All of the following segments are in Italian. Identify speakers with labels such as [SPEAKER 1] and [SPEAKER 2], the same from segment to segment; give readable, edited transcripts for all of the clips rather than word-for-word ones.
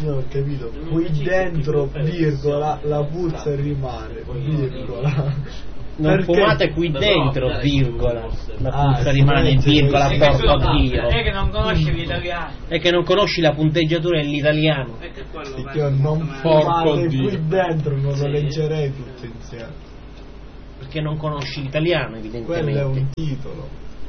[SPEAKER 1] Io ho capito, qui dentro, virgola, la puzza rimane, virgola.
[SPEAKER 2] Non
[SPEAKER 1] Perché?
[SPEAKER 2] fumate qui dentro, virgola. La puzza rimane, virgola, porco Dio.
[SPEAKER 3] È che non conosci l'italiano.
[SPEAKER 2] È che non conosci la punteggiatura dell'italiano.
[SPEAKER 3] È che quello
[SPEAKER 1] Io non fumate qui dentro, non lo leggerei tutto insieme.
[SPEAKER 2] Perché non conosci l'italiano,
[SPEAKER 1] Quello è
[SPEAKER 2] evidentemente.
[SPEAKER 1] un titolo.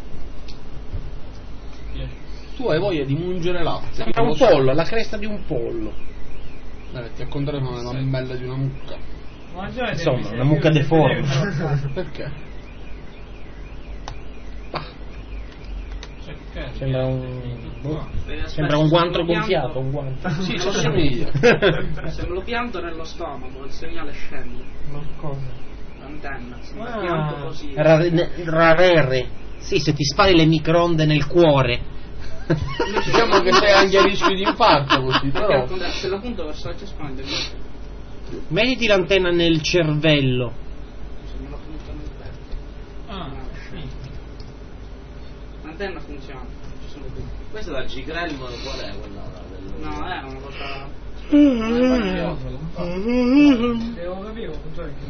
[SPEAKER 4] Tu hai voglia di mungere latte.
[SPEAKER 2] Sembra un pollo, la cresta di un pollo.
[SPEAKER 4] Ti acconteremo la mammella di una mucca.
[SPEAKER 2] Insomma, una mucca deforme.
[SPEAKER 4] Perché?
[SPEAKER 2] Sembra un guanto gonfiato, un guanto.
[SPEAKER 4] Sì, ci assomiglia.
[SPEAKER 5] Se me lo pianto nello stomaco, il segnale scende.
[SPEAKER 1] Ma cosa?
[SPEAKER 5] L'antenna, se me lo pianto così.
[SPEAKER 2] Rarere. Sì, se ti spari le microonde nel cuore.
[SPEAKER 4] Diciamo che sei anche a rischio di infarto così, però.
[SPEAKER 5] Se la punto verso la cespante,
[SPEAKER 2] Mettiti l'antenna nel cervello.
[SPEAKER 5] se me lo punto nel petto. L'antenna funziona, ci sono due.
[SPEAKER 6] Questa è la G-Crelm, qual è quella?
[SPEAKER 5] No, è una cosa.
[SPEAKER 3] Devo capire come funziona il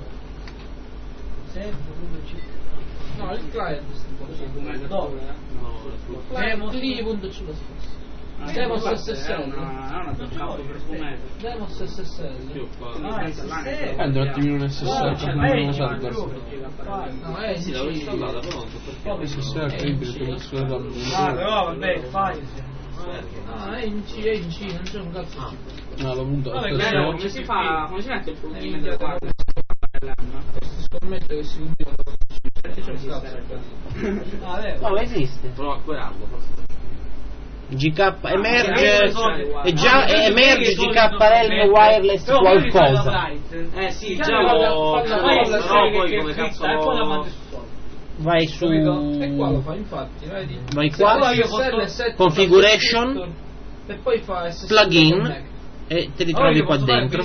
[SPEAKER 7] No, il client
[SPEAKER 5] Dove?
[SPEAKER 7] Demos.c Demos SSL
[SPEAKER 5] È una campo per fumetto.
[SPEAKER 7] Demos SSL
[SPEAKER 4] Prendi un attimino un SSL, c'è un server.
[SPEAKER 7] No,
[SPEAKER 6] Sì, l'avevo installata, però non so perché.
[SPEAKER 4] SSL è incredibile come sulla tabella.
[SPEAKER 3] però vabbè, fai.
[SPEAKER 7] no, è in C, non c'è un cazzo di
[SPEAKER 4] No, l'ho puntato.
[SPEAKER 5] Come si fa? Come si mette il plugin della guardia?
[SPEAKER 7] scommetto che si continua perché c'è un cazzo
[SPEAKER 2] No, esiste.
[SPEAKER 6] Prova a querarlo, forse.
[SPEAKER 2] GK emerge emerge GKRL wireless qualcosa.
[SPEAKER 6] Sì, già l'ho. Però poi come cazzo lo.
[SPEAKER 2] Vai su.
[SPEAKER 7] e qua lo fa infatti vedi?
[SPEAKER 2] Vai qua. Configuration.
[SPEAKER 7] e poi fa SSL
[SPEAKER 2] Plugin. E te li trovi qua dentro.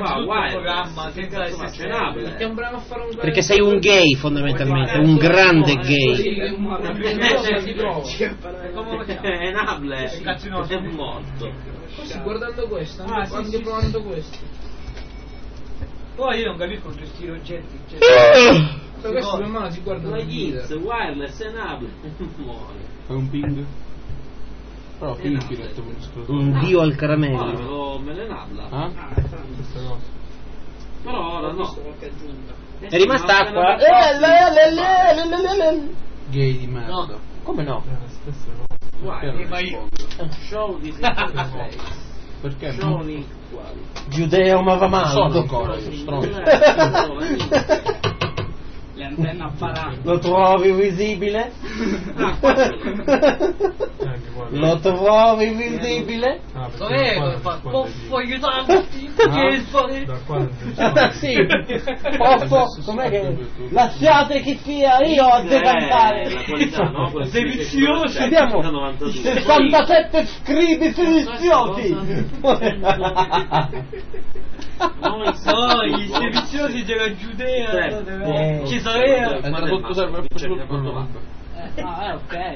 [SPEAKER 7] perché un bravo a fare un
[SPEAKER 2] Perché sei un gay fondamentalmente, un grande gay.
[SPEAKER 6] È Nable, è morto.
[SPEAKER 7] così guardando questo anche provando questo
[SPEAKER 3] Poi io non capisco gestire oggetti.
[SPEAKER 7] questo per mano si guarda
[SPEAKER 6] La
[SPEAKER 7] un
[SPEAKER 6] Gits,
[SPEAKER 7] video.
[SPEAKER 6] wireless, è Nable. Muore.
[SPEAKER 4] È un ping. Però ping diretto
[SPEAKER 2] Un dio al caramello.
[SPEAKER 6] Me ne Nabla.
[SPEAKER 4] Questa cosa.
[SPEAKER 6] Però ora no.
[SPEAKER 2] È rimasta acqua?
[SPEAKER 4] Gay di merda.
[SPEAKER 7] No.
[SPEAKER 2] Come no?
[SPEAKER 6] Show di
[SPEAKER 4] Perché?
[SPEAKER 6] Show di quali?
[SPEAKER 2] Giudeo ma va
[SPEAKER 4] Sono
[SPEAKER 2] male.
[SPEAKER 4] ancora io, stronzo.
[SPEAKER 5] Le antenne apparate.
[SPEAKER 2] Lo trovi visibile? Lo trovi visibile?
[SPEAKER 7] dov'è? Posso aiutarti?
[SPEAKER 2] Sì. Posso? Com'è che lasciate che sia io a decantare?
[SPEAKER 6] La qualità, no?
[SPEAKER 2] Delizioso. Abbiamo 67 scribi deliziosi.
[SPEAKER 3] No, i serviziosi della Giudea ci sapeva.
[SPEAKER 4] È tradotto sempre
[SPEAKER 5] Ok.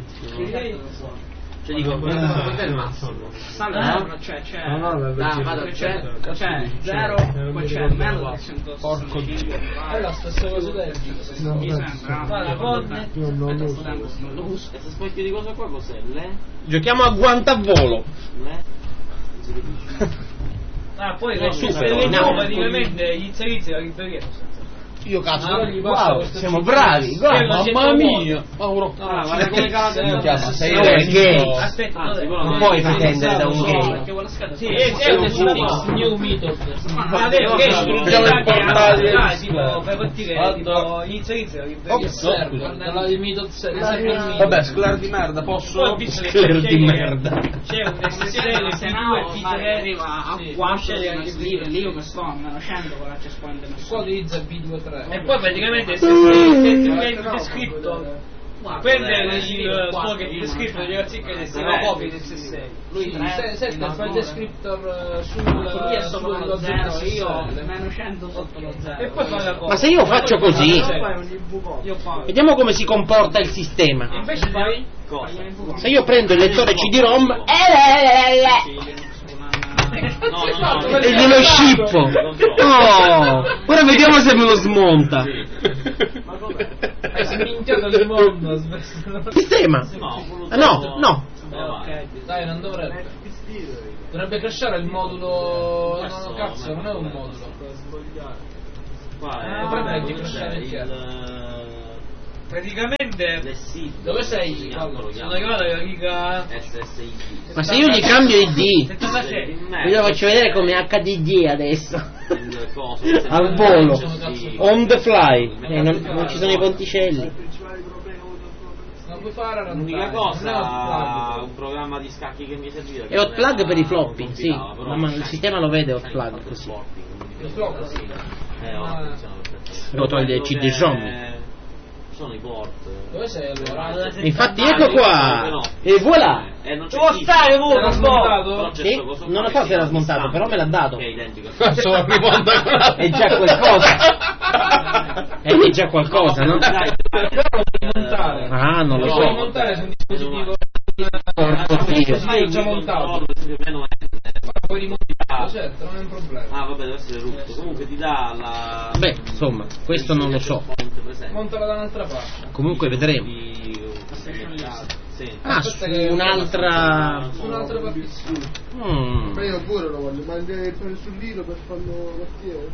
[SPEAKER 6] Cioè dico, questo è il massimo.
[SPEAKER 5] Salve, c'è. C'è 0, poi c'è meno di 165.
[SPEAKER 4] Porco Dio.
[SPEAKER 7] è la stessa cosa del
[SPEAKER 5] Mi sembra.
[SPEAKER 3] La conne.
[SPEAKER 1] Io non lo so.
[SPEAKER 6] E se specchio di cosa qua cos'è?
[SPEAKER 2] Giochiamo a guantavolo.
[SPEAKER 3] Poi
[SPEAKER 2] No,
[SPEAKER 3] se
[SPEAKER 2] super,
[SPEAKER 3] le
[SPEAKER 2] no.
[SPEAKER 3] praticamente gli servizi la libreria.
[SPEAKER 2] Io cazzo,
[SPEAKER 7] wow,
[SPEAKER 2] siamo bravi. Guarda,
[SPEAKER 4] Mamma mia! Mauro.
[SPEAKER 6] Guarda come cala
[SPEAKER 4] Mi chiama, sei
[SPEAKER 2] No, è gay.
[SPEAKER 3] Aspetta,
[SPEAKER 2] Non puoi pretendere da un gay.
[SPEAKER 3] sì, è un
[SPEAKER 7] new method
[SPEAKER 3] Avevo che
[SPEAKER 4] Distruggiamo il portale.
[SPEAKER 3] tipo per partire tipo gli servizi la libreria.
[SPEAKER 7] dalla di method
[SPEAKER 4] Vabbè, scler di merda,
[SPEAKER 3] Poi ho
[SPEAKER 4] posso?
[SPEAKER 3] visto che
[SPEAKER 2] Scler di merda.
[SPEAKER 3] c'è un SSL
[SPEAKER 5] Se
[SPEAKER 3] P2
[SPEAKER 5] no,
[SPEAKER 3] e P3
[SPEAKER 5] arriva a 4 lì io che sto a meno 100 con la cespante
[SPEAKER 7] qua utilizza B23
[SPEAKER 3] e poi praticamente se il descritto prende il pocket descritto di anziché essere copie del SSL.
[SPEAKER 5] Lui
[SPEAKER 7] senta fa il descriptor
[SPEAKER 5] lui è sopra lo 0, io
[SPEAKER 7] SSL.
[SPEAKER 5] meno 100 sotto lo 0.
[SPEAKER 3] E poi fa la cosa.
[SPEAKER 2] Ma se io faccio così,
[SPEAKER 5] Io poi
[SPEAKER 2] vediamo come si comporta il sistema.
[SPEAKER 3] Invece poi
[SPEAKER 2] Se io prendo il lettore CD-ROM, E glielo scippo. Oh, ora vediamo se me lo smonta.
[SPEAKER 7] Hai sminchiato il mondo.
[SPEAKER 2] Sistema. Ah, no.
[SPEAKER 7] Dai, non dovrebbe. Dovrebbe crashare il modulo. No, cazzo, non è un modulo. Dovrebbe crashare il
[SPEAKER 3] praticamente
[SPEAKER 7] dove sei?
[SPEAKER 3] Sono arrivato alla riga
[SPEAKER 2] Ma se io gli cambio ID,
[SPEAKER 3] 76.
[SPEAKER 2] io lo faccio vedere come HDD adesso. Al volo, on the fly. Non ci sono i ponticelli.
[SPEAKER 7] Non puoi fare
[SPEAKER 5] l'unica cosa, un programma di scacchi che mi serviva.
[SPEAKER 2] È hotplug per i floppy, sì. Ma il sistema lo vede hotplug così.
[SPEAKER 7] il flop, sì.
[SPEAKER 5] Funziona perfettamente.
[SPEAKER 2] Devo togliere il CD-ROM.
[SPEAKER 5] Sono i port.
[SPEAKER 7] Dove sei allora?
[SPEAKER 2] Infatti ecco qua. E voilà.
[SPEAKER 5] Non c'è
[SPEAKER 3] Può stare
[SPEAKER 7] Era
[SPEAKER 3] uno
[SPEAKER 7] smontato?
[SPEAKER 2] Sì, non lo so se era smontato, però me l'ha dato.
[SPEAKER 5] Che è identico.
[SPEAKER 2] È già qualcosa. È già qualcosa, no?
[SPEAKER 7] Montare.
[SPEAKER 2] Ah, non lo
[SPEAKER 7] Puoi
[SPEAKER 2] so.
[SPEAKER 7] montare su un dispositivo
[SPEAKER 2] Porco Dio.
[SPEAKER 7] è già montato. Puoi rimontare, certo, non è un problema.
[SPEAKER 5] Ah vabbè, deve essere rotto. Comunque ti dà la...
[SPEAKER 2] Beh, insomma, questo non lo so.
[SPEAKER 7] Montala da un'altra parte.
[SPEAKER 2] Comunque vedremo.
[SPEAKER 5] Sì.
[SPEAKER 2] Ah, su un'altra...
[SPEAKER 7] Su un'altra partizione.
[SPEAKER 1] Ma io pure lo voglio, ma deve fare sull'ilo per farlo partire.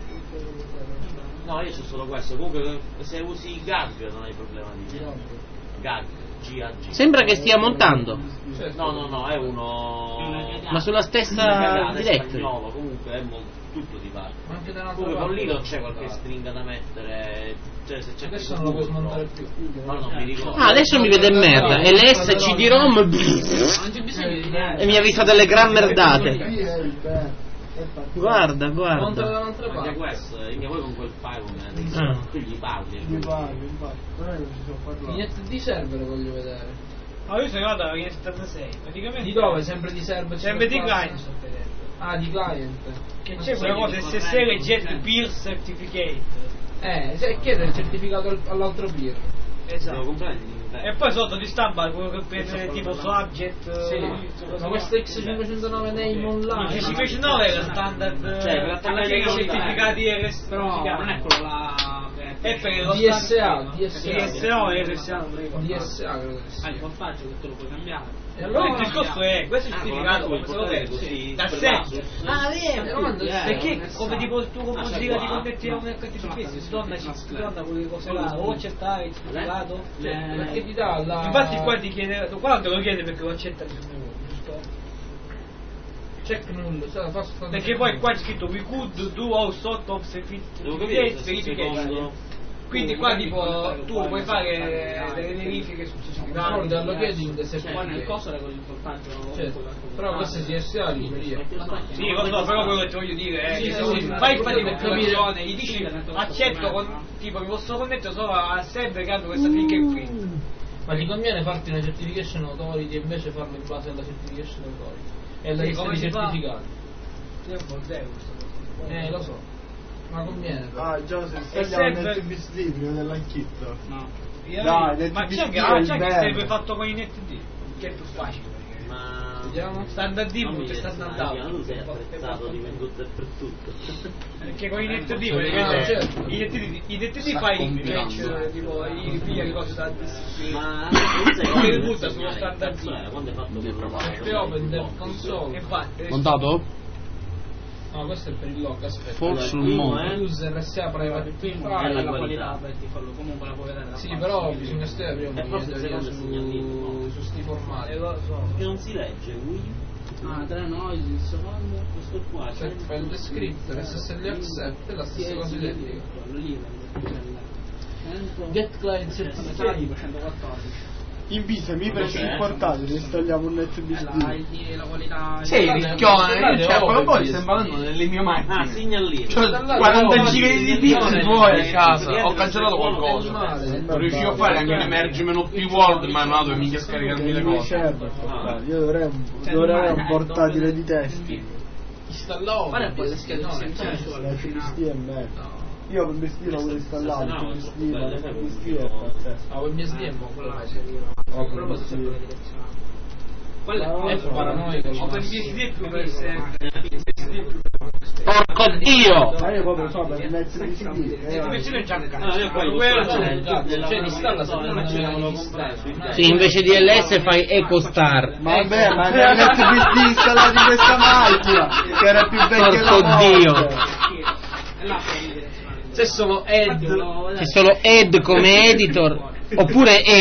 [SPEAKER 5] No, io c'ho solo questo. Comunque se usi GAG non hai problema di GAG. GAG.
[SPEAKER 2] Sembra che stia montando.
[SPEAKER 5] No, è uno...
[SPEAKER 2] Ma sulla stessa diretta.
[SPEAKER 5] Spagnolo, comunque è tutto di parte.
[SPEAKER 7] Ma anche da un'altra
[SPEAKER 5] Comunque con
[SPEAKER 7] parte.
[SPEAKER 5] lì non c'è qualche stringa da mettere. Cioè se c'è
[SPEAKER 7] Adesso non lo puoi smontare più.
[SPEAKER 5] Ma non mi ricordo.
[SPEAKER 2] Ah, adesso mi vede merda. E l'S CD-ROM
[SPEAKER 7] Non c'è bisogno di
[SPEAKER 2] e mi avvisa delle gran merdate. Guarda,
[SPEAKER 7] Montala
[SPEAKER 2] guarda.
[SPEAKER 7] da un'altra
[SPEAKER 5] Anche
[SPEAKER 7] parte.
[SPEAKER 5] questo, voi con quel file tu gli parli.
[SPEAKER 1] Mi pare, infatti, non è che ci sono parlato.
[SPEAKER 7] Niente di server voglio vedere.
[SPEAKER 3] io sono arrivato alla riga 76. Praticamente
[SPEAKER 7] Di dove? Sempre di server?
[SPEAKER 3] sempre di
[SPEAKER 7] Super
[SPEAKER 3] client.
[SPEAKER 7] Fast? Ah, di client.
[SPEAKER 3] Che c'è quella cosa SSL Jet Peer Certificate.
[SPEAKER 7] Se chiede il certificato all'altro peer.
[SPEAKER 5] Devo
[SPEAKER 3] Esatto.
[SPEAKER 5] comprare
[SPEAKER 3] E poi sotto di stampa quello che prende tipo subject.
[SPEAKER 7] Sì. Ma questo X509 name online.
[SPEAKER 3] Il 509 era standard.
[SPEAKER 5] Cioè, per attaccare
[SPEAKER 3] alla fine
[SPEAKER 5] i
[SPEAKER 3] i certificati RS.
[SPEAKER 6] Però non è quello là.
[SPEAKER 3] È per lo
[SPEAKER 7] DSA,
[SPEAKER 3] DSA e RSA non mi ricordo.
[SPEAKER 7] DSA credo che sia.
[SPEAKER 6] Il voltaggio che te lo puoi cambiare.
[SPEAKER 7] E
[SPEAKER 3] Allora
[SPEAKER 7] allora
[SPEAKER 3] il discorso è questo è il certificato come se lo
[SPEAKER 5] portare
[SPEAKER 3] vedo
[SPEAKER 5] così,
[SPEAKER 3] da
[SPEAKER 5] per
[SPEAKER 3] sempre.
[SPEAKER 5] lato.
[SPEAKER 3] Perché come tipo tu come dica di connettere un HTTPS si donna quelle cose là o accettare il certificato
[SPEAKER 7] Perché ti dà la...
[SPEAKER 3] infatti qua ti chiede qua te lo chiede perché lo accetta il giusto
[SPEAKER 7] check null,
[SPEAKER 3] perché poi qua c'è scritto we could do all sort of
[SPEAKER 5] Devo capire
[SPEAKER 3] verification
[SPEAKER 5] secondo.
[SPEAKER 3] quindi qua tipo tu puoi fare delle verifiche sul certificato
[SPEAKER 7] dallo chieding se
[SPEAKER 6] Poi nel coso era con il voltaggio.
[SPEAKER 7] certo. Però questo è DSA libreria.
[SPEAKER 3] sì lo so però quello che ti voglio dire è
[SPEAKER 7] Sì,
[SPEAKER 3] che
[SPEAKER 7] sì,
[SPEAKER 3] se
[SPEAKER 7] sì,
[SPEAKER 3] fai
[SPEAKER 7] sì,
[SPEAKER 3] fare
[SPEAKER 7] per capire.
[SPEAKER 3] persone gli dici accetto tipo mi posso connettere solo al server che hanno questa finché qui.
[SPEAKER 7] Ma ti conviene farti una certification authority e invece farlo in base alla certification authority e alla
[SPEAKER 3] Sì,
[SPEAKER 7] lista
[SPEAKER 3] come
[SPEAKER 7] di
[SPEAKER 3] si fa?
[SPEAKER 7] certificati.
[SPEAKER 3] Sì, è un bordello questo cosa.
[SPEAKER 7] Lo so, ma conviene.
[SPEAKER 1] Ah, già, se
[SPEAKER 3] E
[SPEAKER 1] sbagliamo
[SPEAKER 3] sempre-
[SPEAKER 1] nel TBSD prima dell'anchitto.
[SPEAKER 6] No.
[SPEAKER 1] Dai, nel
[SPEAKER 3] ma
[SPEAKER 1] TBC
[SPEAKER 3] c'è anche,
[SPEAKER 1] è il
[SPEAKER 3] c'è anche
[SPEAKER 1] bello.
[SPEAKER 3] sempre fatto con i NetD che è più facile
[SPEAKER 5] Ma
[SPEAKER 7] Vediamo.
[SPEAKER 3] standard
[SPEAKER 5] non mi
[SPEAKER 3] input e standard out
[SPEAKER 5] tu sei attrezzato di tutto e per tutto.
[SPEAKER 3] perché con i NetD
[SPEAKER 7] certo.
[SPEAKER 3] i NetD fai il patch tipo i piglia le cose da
[SPEAKER 5] Ma
[SPEAKER 3] che le butta sullo standard
[SPEAKER 5] quando hai fatto che
[SPEAKER 7] Che open del console.
[SPEAKER 3] infatti
[SPEAKER 2] Montato?
[SPEAKER 7] No, questo è per il log, aspetta.
[SPEAKER 2] Forse
[SPEAKER 5] Allora,
[SPEAKER 2] un
[SPEAKER 5] primo,
[SPEAKER 2] mondo.
[SPEAKER 7] User SA private
[SPEAKER 6] È
[SPEAKER 7] file.
[SPEAKER 6] la qualità, beh, ti fallo comunque la puoi vedere.
[SPEAKER 7] Sì, però bisogna stare prima
[SPEAKER 5] E forse il secondo è segnalino.
[SPEAKER 7] su sti formati.
[SPEAKER 3] lo so
[SPEAKER 5] Che non si legge,
[SPEAKER 6] Ah, 3 noise, il secondo.
[SPEAKER 5] questo qua
[SPEAKER 7] Set file descriptor, SSL accept e la stessa cosa identica.
[SPEAKER 6] Quello lì,
[SPEAKER 7] Get client certificate.
[SPEAKER 6] tipo 114.
[SPEAKER 1] Invitami per il portatile, installiamo un
[SPEAKER 6] La
[SPEAKER 1] NetBSD.
[SPEAKER 6] ID, la qualità.
[SPEAKER 4] Sei ricchione, cioè quello poi sta parlando delle mie
[SPEAKER 5] Ah,
[SPEAKER 4] macchine.
[SPEAKER 5] segnalino.
[SPEAKER 4] Cioè, 40 giga di pizza tuoi a casa, ho cancellato qualcosa. Non riuscivo a fare anche un emergime no più world, ma no, devo mica scaricarmi le cose.
[SPEAKER 1] Io dovrei avere un portatile di testi.
[SPEAKER 7] Installò.
[SPEAKER 6] Fare un po' le schede
[SPEAKER 7] No,
[SPEAKER 6] senza
[SPEAKER 1] NetBSD è meglio. Io con BSD l'ho pure installato,
[SPEAKER 5] No,
[SPEAKER 1] BSD,
[SPEAKER 5] no,
[SPEAKER 1] ma
[SPEAKER 5] no,
[SPEAKER 1] BSD è pazzesco.
[SPEAKER 7] Ah, WebSD è mo' quella
[SPEAKER 6] Quella
[SPEAKER 7] cosa.
[SPEAKER 6] è
[SPEAKER 1] Oh,
[SPEAKER 6] proprio
[SPEAKER 1] sì.
[SPEAKER 6] sempre direzionale.
[SPEAKER 7] Quello è paranoico.
[SPEAKER 3] OpenBSD più
[SPEAKER 2] Porco Dio!
[SPEAKER 1] io proprio so, per il mezzo di CD.
[SPEAKER 3] è già
[SPEAKER 7] Cioè installa se non c'è
[SPEAKER 2] Sì, invece di LS fai EcoStar.
[SPEAKER 1] Vabbè, ma nel mezzo di installati questa macchina, che era più vecchia della
[SPEAKER 2] Porco Dio!
[SPEAKER 7] c'è solo Ed.
[SPEAKER 2] C'è solo Ed come editor, oppure